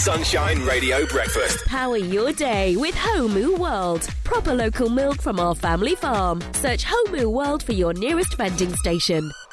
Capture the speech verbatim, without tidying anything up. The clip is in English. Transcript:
Sunshine Radio Breakfast. Power your day with Homu World. Proper local milk from our family farm. Search Homu World for your nearest vending station.